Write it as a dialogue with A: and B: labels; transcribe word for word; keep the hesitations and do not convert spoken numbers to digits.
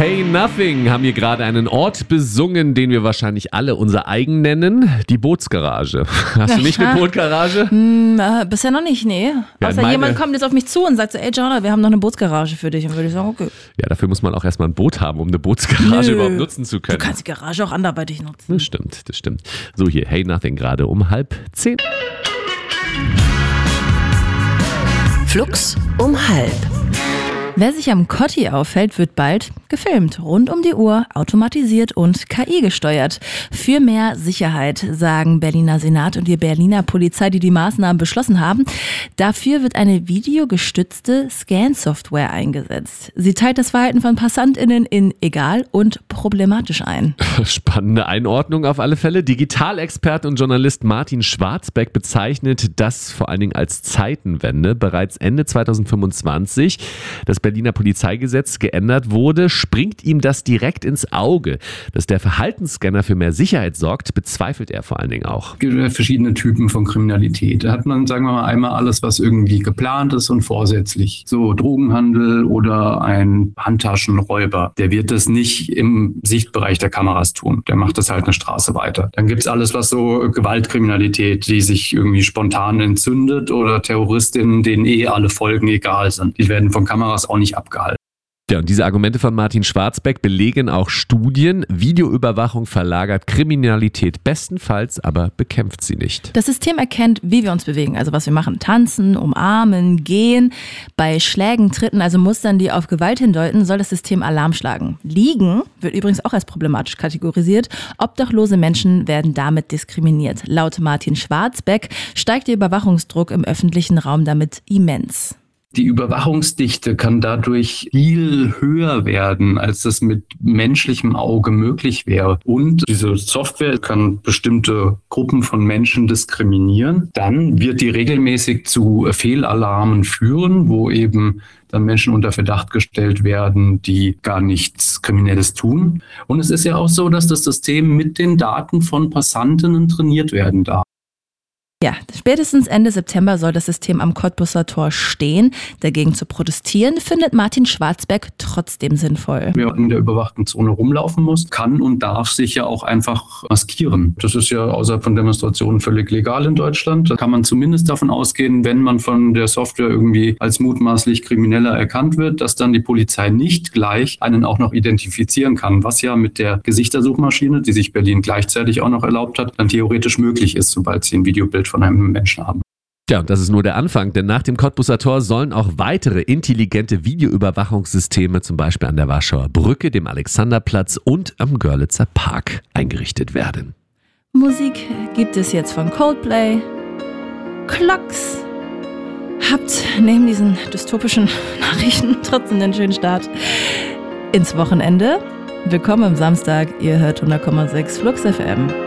A: Hey Nothing haben hier gerade einen Ort besungen, den wir wahrscheinlich alle unser eigen nennen, die Bootsgarage. Hast du nicht eine Bootgarage?
B: Hm, äh, bisher noch nicht, nee.
A: Ja,
B: Außer
A: meine-
B: jemand kommt jetzt auf mich zu und sagt so, ey Jonah, wir haben noch eine Bootsgarage für dich. Und würde ich sagen, okay.
A: Ja, dafür muss man auch erstmal ein Boot haben, um eine Bootsgarage
B: Nö.
A: überhaupt nutzen zu
B: Du
A: können.
B: kannst die Garage auch anderweitig nutzen.
A: Das stimmt, das stimmt. So, hier, Hey Nothing gerade um halb zehn.
C: Flux um halb.
B: Wer sich am Kotti auffällt, wird bald gefilmt. Rund um die Uhr, automatisiert und K I gesteuert. Für mehr Sicherheit, sagen Berliner Senat und die Berliner Polizei, die die Maßnahmen beschlossen haben. Dafür wird eine videogestützte Scan-Software eingesetzt. Sie teilt das Verhalten von PassantInnen in egal und problematisch ein.
A: Spannende Einordnung auf alle Fälle. Digitalexperte und Journalist Martin Schwarzbeck bezeichnet das vor allen Dingen als Zeitenwende. Bereits Ende zweitausendfünfundzwanzig, das Berliner Polizeigesetz geändert wurde, springt ihm das direkt ins Auge. Dass der Verhaltensscanner für mehr Sicherheit sorgt, bezweifelt er vor allen Dingen auch.
D: Es gibt ja verschiedene Typen von Kriminalität. Da hat man, sagen wir mal, einmal alles, was irgendwie geplant ist und vorsätzlich. So Drogenhandel oder ein Handtaschenräuber. Der wird das nicht im Sichtbereich der Kameras tun. Der macht das halt eine Straße weiter. Dann gibt es alles, was so Gewaltkriminalität, die sich irgendwie spontan entzündet oder Terroristinnen, denen eh alle Folgen egal sind. Die werden von Kameras auch nicht abgehalten.
A: Ja, und diese Argumente von Martin Schwarzbeck belegen auch Studien. Videoüberwachung verlagert Kriminalität bestenfalls, aber bekämpft sie nicht.
B: Das System erkennt, wie wir uns bewegen, also was wir machen. Tanzen, umarmen, gehen. Bei Schlägen, Tritten, also Mustern, die auf Gewalt hindeuten, soll das System Alarm schlagen. Liegen wird übrigens auch als problematisch kategorisiert. Obdachlose Menschen werden damit diskriminiert. Laut Martin Schwarzbeck steigt der Überwachungsdruck im öffentlichen Raum damit immens.
D: Die Überwachungsdichte kann dadurch viel höher werden, als das mit menschlichem Auge möglich wäre. Und diese Software kann bestimmte Gruppen von Menschen diskriminieren. Dann wird die regelmäßig zu Fehlalarmen führen, wo eben dann Menschen unter Verdacht gestellt werden, die gar nichts Kriminelles tun. Und es ist ja auch so, dass das System mit den Daten von Passantinnen trainiert werden darf.
B: Ja, spätestens Ende September soll das System am Cottbusser Tor stehen. Dagegen zu protestieren, findet Martin Schwarzbeck trotzdem sinnvoll.
D: Wer in der überwachten Zone rumlaufen muss, kann und darf sich ja auch einfach maskieren. Das ist ja außerhalb von Demonstrationen völlig legal in Deutschland. Da kann man zumindest davon ausgehen, wenn man von der Software irgendwie als mutmaßlich Krimineller erkannt wird, dass dann die Polizei nicht gleich einen auch noch identifizieren kann, was ja mit der Gesichtssuchmaschine, die sich Berlin gleichzeitig auch noch erlaubt hat, dann theoretisch möglich ist, sobald sie ein Videobild von einem Menschen haben.
A: Ja, und das ist nur der Anfang, denn nach dem Cottbusser Tor sollen auch weitere intelligente Videoüberwachungssysteme, zum Beispiel an der Warschauer Brücke, dem Alexanderplatz und am Görlitzer Park eingerichtet werden.
B: Musik gibt es jetzt von Coldplay, Clocks. Habt neben diesen dystopischen Nachrichten trotzdem einen schönen Start ins Wochenende. Willkommen am Samstag, ihr hört hundert Komma sechs Flux F M.